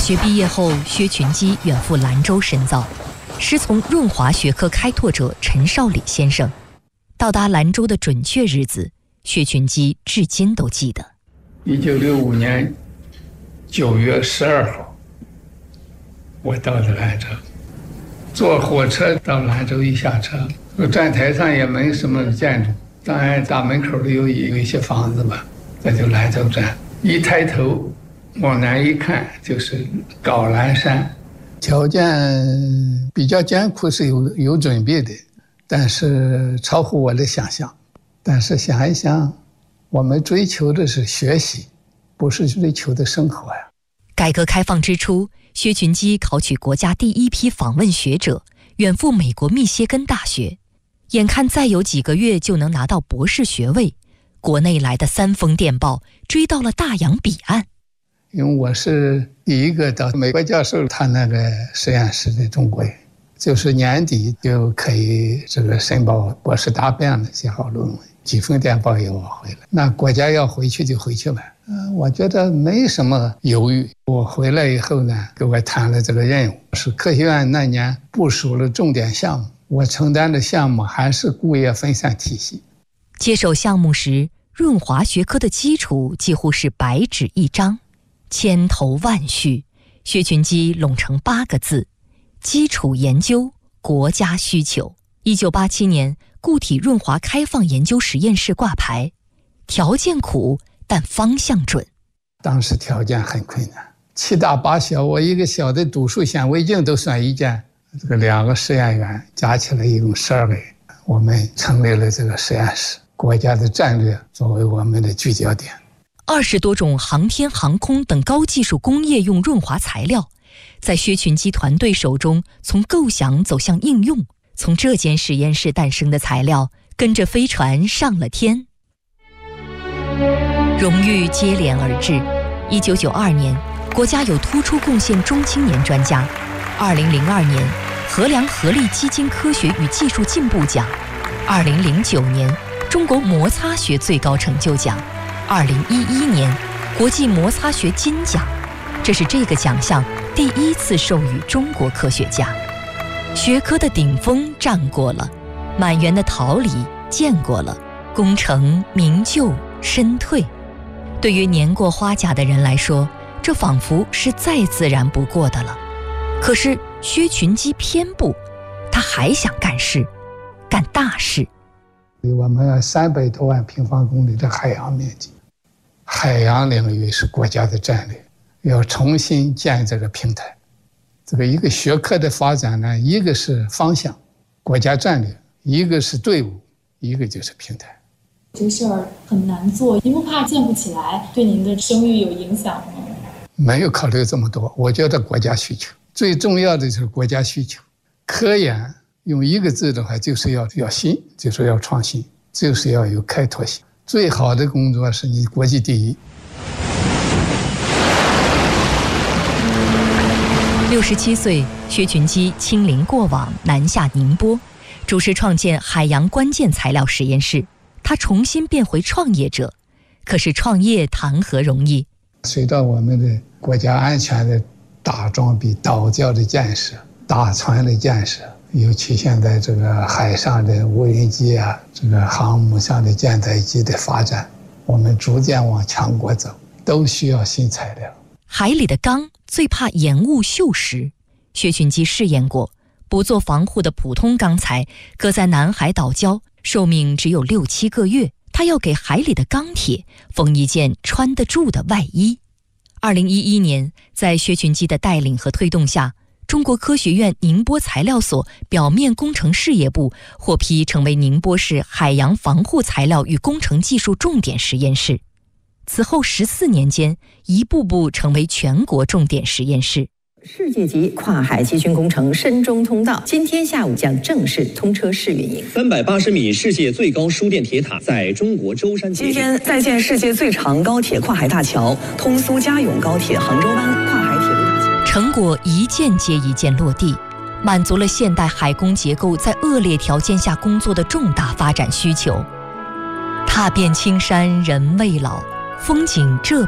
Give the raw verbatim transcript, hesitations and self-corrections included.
学毕业后，薛群基远赴兰州深造，师从润滑学科开拓者陈少礼先生。到达兰州的准确日子，薛群基至今都记得。 一九六五年九月十二号，我到了兰州，坐火车到兰州，一下车，站台上也没什么建筑，当然大门口里有有一些房子吧，这就兰州站。一抬头往南一看，就是高兰山。条件比较艰苦，是有有准备的，但是超乎我的想象。但是想一想，我们追求的是学习，不是追求的生活呀。 改革开放之初，薛群基考取国家第一批访问学者，远赴美国密歇根大学。眼看再有几个月就能拿到博士学位，国内来的三封电报追到了大洋彼岸。 因为我是第一个到美国教授他那个实验室的中国人，就是年底就可以这个申报博士答辩了，写好论文，几封电报要我回来。那国家要回去就回去吧，嗯，我觉得没什么犹豫。我回来以后呢，给我谈了这个任务，是科学院那年部署了重点项目，我承担的项目还是固业分散体系。 接手项目时，润滑学科的基础几乎是白纸一张，千头万绪，薛群基拢成八个字：基础研究，国家需求。一九八七年，固体润滑开放研究实验室挂牌，条件苦，但方向准。 当时条件很困难，七大八小，我一个小的读数显微镜都算一件，这个两个实验员加起来一共十二个人，我们成立了这个实验室，国家的战略作为我们的聚焦点。 二十多种航天航空等高技术工业用润滑材料，在薛群基团队手中从构想走向应用，从这间实验室诞生的材料跟着飞船上了天。荣誉接连而至。一九九二年，国家有突出贡献中青年专家；二零零二年，衡量合力基金科学与技术进步奖；二零零九年，中国摩擦学最高成就奖；二零一一年，国际摩擦学金奖。这是这个奖项第一次授予中国科学家。学科的顶峰站过了，满园的桃李见过了，功成名就身退。对于年过花甲的人来说，这仿佛是再自然不过的了。可是薛群基偏不，他还想干事，干大事。 我们有三百多万平方公里的海洋面积，海洋领域是国家的战略，要重新建这个平台。这个一个学科的发展呢，一个是方向，国家战略，一个是队伍，一个就是平台。 这事儿很难做，您不怕建不起来，对您的声誉有影响吗？ 没有考虑这么多，我觉得国家需求最重要的就是国家需求。科研用一个字的话，就是要要新，就是要创新，就是要有开拓性。最好的工作是你国际第一。 六十七岁，薛群基亲临过往，南下宁波，主持创建海洋关键材料实验室。他重新变回创业者，可是创业谈何容易？ 随着我们的国家安全的大装备、岛礁的建设、大船的建设，尤其现在这个海上的无人机啊，这个航母上的舰载机的发展，我们逐渐往强国走，都需要新材料。 海里的钢最怕延误锈蚀，薛群基试验过，不做防护的普通钢材搁在南海岛礁，寿命只有六七个月，他要给海里的钢铁缝一件穿得住的外衣。二零一一年，在薛群基的带领和推动下，中国科学院宁波材料所表面工程事业部获批成为宁波市海洋防护材料与工程技术重点实验室。此后十四年间，一步步成为全国重点实验室。 世界级跨海集群工程深中通道今天下午将正式通车试运营。 三百八十米世界最高输电铁塔在中国舟山建。 今天在建世界最长高铁跨海大桥——通苏嘉甬高铁杭州湾跨海铁路大桥。 成果一件接一件落地，满足了现代海工结构在恶劣条件下工作的重大发展需求。踏遍青山人未老，风景这